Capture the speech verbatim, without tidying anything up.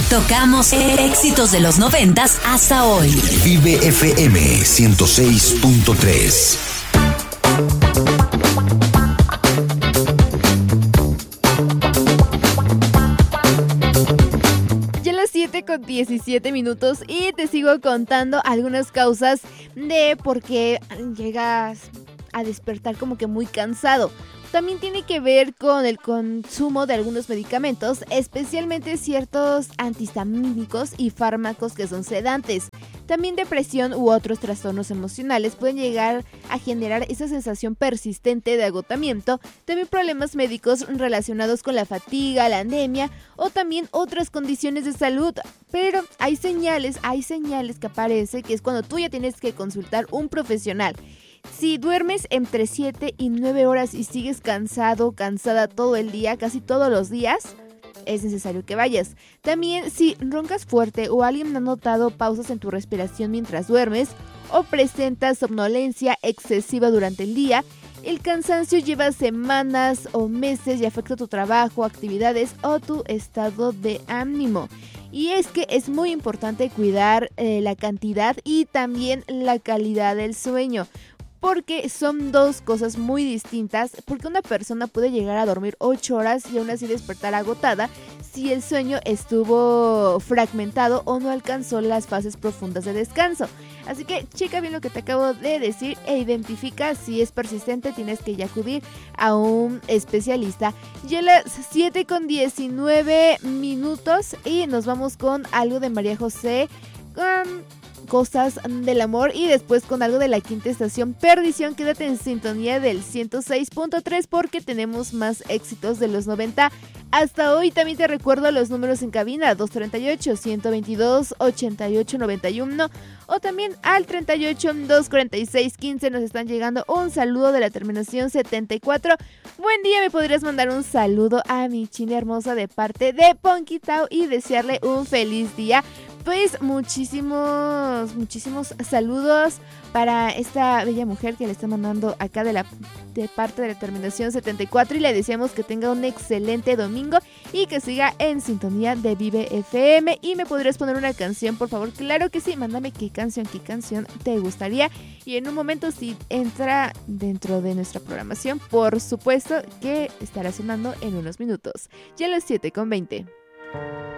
Tocamos éxitos de los noventas hasta hoy. Vive F M ciento seis punto tres. Ya las siete con diecisiete minutos y te sigo contando algunas causas de por qué llegas a despertar como que muy cansado. También tiene que ver con el consumo de algunos medicamentos, especialmente ciertos antihistamínicos y fármacos que son sedantes. También depresión u otros trastornos emocionales pueden llegar a generar esa sensación persistente de agotamiento. También problemas médicos relacionados con la fatiga, la anemia o también otras condiciones de salud. Pero hay señales, hay señales que aparece que es cuando tú ya tienes que consultar un profesional. Si duermes entre siete y nueve horas y sigues cansado, cansada todo el día, casi todos los días, es necesario que vayas. También si roncas fuerte o alguien ha notado pausas en tu respiración mientras duermes o presentas somnolencia excesiva durante el día, el cansancio lleva semanas o meses y afecta tu trabajo, actividades o tu estado de ánimo. Y es que es muy importante cuidar eh, la cantidad y también la calidad del sueño, porque son dos cosas muy distintas, porque una persona puede llegar a dormir ocho horas y aún así despertar agotada si el sueño estuvo fragmentado o no alcanzó las fases profundas de descanso. Así que checa bien lo que te acabo de decir e identifica si es persistente, tienes que ya acudir a un especialista. Ya las siete con diecinueve minutos y nos vamos con algo de María José, con Cosas del Amor, y después con algo de La Quinta Estación, Perdición. Quédate en sintonía del ciento seis punto tres porque tenemos más éxitos de los noventa hasta hoy. También te recuerdo los números en cabina: dos treinta y ocho, ciento veintidós, ochenta y ocho noventa y uno o también al treinta y ocho, doscientos cuarenta y seis, quince. Nos están llegando un saludo de la terminación setenta y cuatro. Buen día, me podrías mandar un saludo a mi china hermosa de parte de Ponquitao y desearle un feliz día. Pues muchísimos, muchísimos saludos para esta bella mujer que le está mandando acá de la de parte de la terminación setenta y cuatro, y le deseamos que tenga un excelente domingo y que siga en sintonía de Vive F M. Y me podrías poner una canción, por favor. Claro que sí, mándame qué canción, qué canción te gustaría, y en un momento si entra dentro de nuestra programación, por supuesto que estará sonando en unos minutos. Ya a las siete con veinte.